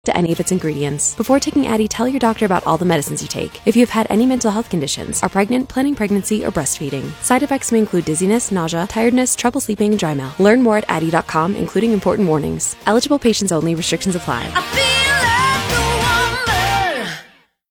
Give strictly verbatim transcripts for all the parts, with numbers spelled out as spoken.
to any of its ingredients. Before taking Addyi, tell your doctor about all the medicines you take. If you have had any mental health conditions, are pregnant, planning pregnancy, or breastfeeding. Side effects may include dizziness, nausea, tiredness, trouble sleeping, and dry mouth. Learn more at addyi dot com, including important warnings. Eligible patients only. Restrictions apply. I feel like a woman.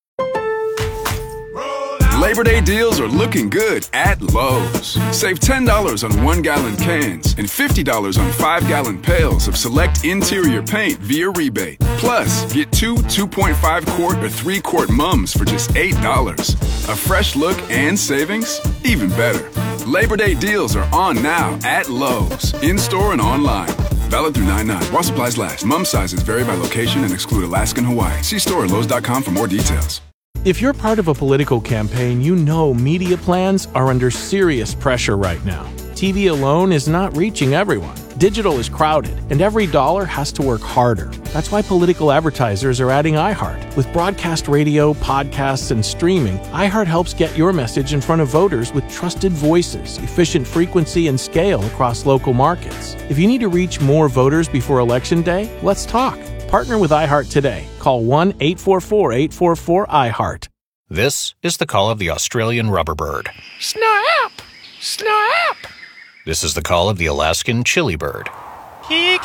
Labor Day deals are looking good at Lowe's. Save ten dollars on one-gallon cans and fifty dollars on five-gallon pails of select interior paint via rebate. Plus, get two two point five quart or three quart mums for just eight dollars. A fresh look and savings? Even better. Labor Day deals are on now at Lowe's, in-store and online. Valid through nine nine. While supplies last. Mum sizes vary by location and exclude Alaska and Hawaii. See store at lowes dot com for more details. If you're part of a political campaign, you know media plans are under serious pressure right now. T V alone is not reaching everyone. Digital is crowded, and every dollar has to work harder. That's why political advertisers are adding iHeart. With broadcast radio, podcasts, and streaming, iHeart helps get your message in front of voters with trusted voices, efficient frequency, and scale across local markets. If you need to reach more voters before Election Day, let's talk. Partner with iHeart today. Call one eight four four, eight four four, iHeart. This is the call of the Australian rubberbird. Snap! Snap! This is the call of the Alaskan chili bird. Jeez,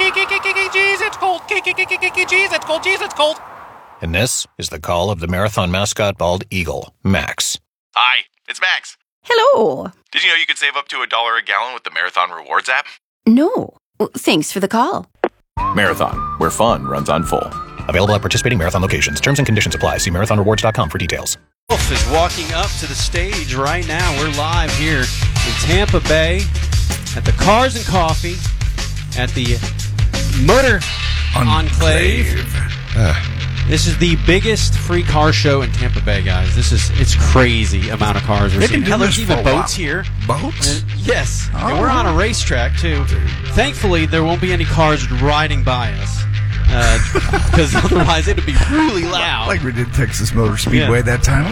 it's cold. Jeez, it's cold. Jeez, it's cold. And this is the call of the marathon mascot bald eagle, Max. Hi, it's Max. Hello. Did you know you could save up to a dollar a gallon with the Marathon Rewards app? No. Thanks for the call. Marathon, where fun runs on full. Available at participating Marathon locations. Terms and conditions apply. See marathon rewards dot com for details. Wolf is walking up to the stage right now. We're live here in Tampa Bay at the Cars and Coffee at the Motor Enclave. Enclave. Uh. This is the biggest free car show in Tampa Bay, guys. This is it's crazy amount of cars we're They've seeing. been Hell, doing there's this even for a boats while. here. Boats? And, yes. Oh. And we're on a racetrack, too. Thankfully, there won't be any cars riding by us. Because uh, otherwise it would be really loud. Like we did Texas Motor Speedway yeah. that time.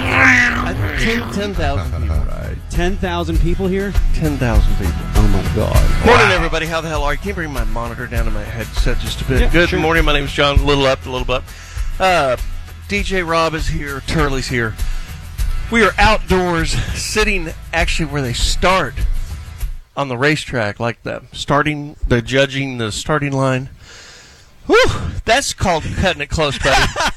ten thousand people. Right. ten thousand people here? ten thousand people. Oh, my God. Morning, everybody. How the hell are you? Can you bring my monitor down to my headset just a bit? Yeah, Good sure. morning. My name is John. A little up, a little up. Uh, D J Rob is here. Turley's here. We are outdoors, sitting actually where they start on the racetrack, like the starting, the judging the starting line. Whew, that's called cutting it close, buddy.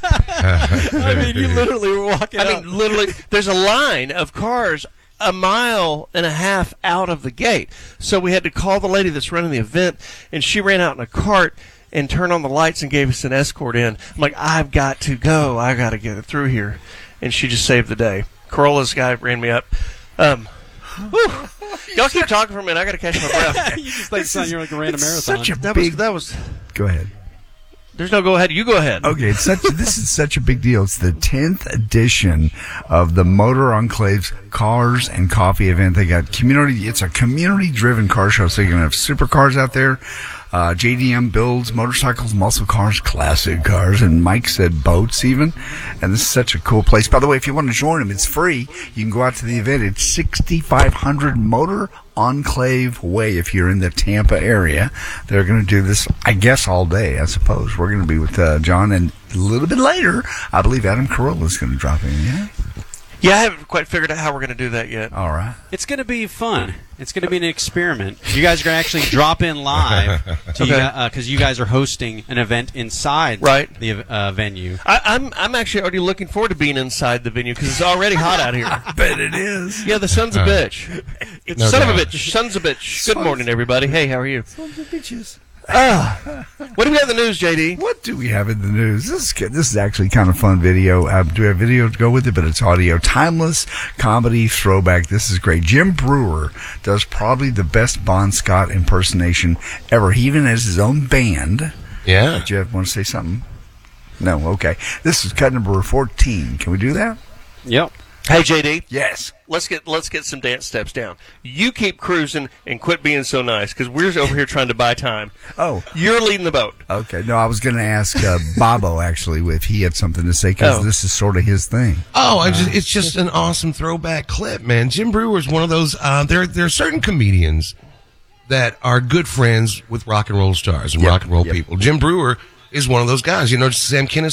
I mean, you literally were walking I up. mean, literally, there's a line of cars a mile and a half out of the gate. So we had to call the lady that's running the event, and she ran out in a cart and turned on the lights and gave us an escort in. I'm like, I've got to go. I've got to get it through here. And she just saved the day. Corolla's guy ran me up. Um, whew. Y'all keep talking for a minute. I got to catch my breath. You just like something you're like a random marathon. Such a that big. was, that was. Go ahead. There's no go ahead. You go ahead. Okay, it's such. This is such a big deal. It's the tenth edition of the Motor Enclave's Cars and Coffee event. They got community. It's a community-driven car show, so you're gonna have supercars out there. Uh, J D M builds motorcycles, muscle cars, classic cars, and Mike said boats even. And this is such a cool place. By the way, if you want to join them, it's free. You can go out to the event. It's sixty-five hundred Motor Enclave Way if you're in the Tampa area. They're going to do this, I guess, all day, I suppose. We're going to be with uh, John, and a little bit later, I believe Adam Carolla is going to drop in, yeah? Yeah, I haven't quite figured out how we're going to do that yet. All right. It's going to be fun. It's going to be an experiment. You guys are going to actually drop in live because Okay. you, uh, you guys are hosting an event inside Right. the uh, venue. I, I'm I'm actually already looking forward to being inside the venue because it's already hot out here. I bet it is. Yeah, the sun's a bitch. It's No son doubt. of a bitch. Son's a bitch. Good morning, everybody. Hey, how are you? Sons of bitches. Uh, what do we have in the news, J D? What do we have in the news? This is good. This is actually kind of fun video. Uh, do we have video to go with it? But it's audio. Timeless comedy throwback. This is great. Jim Brewer does probably the best Bon Scott impersonation ever. He even has his own band. Yeah. Uh, Jeff, want to say something? No? Okay. This is cut number fourteen. Can we do that? Yep. Hey, J D. Yes. Let's get let's get some dance steps down. You keep cruising and quit being so nice because we're over here trying to buy time. Oh. You're leading the boat. Okay. No, I was going to ask uh, Bobo, actually, if he had something to say, because Oh. this is sort of his thing. Oh, I just, it's just an awesome throwback clip, man. Jim Brewer is one of those. Uh, there, there are certain comedians that are good friends with rock and roll stars and Yep, rock and roll yep. people. Jim Brewer is one of those guys. You know, Sam Kinison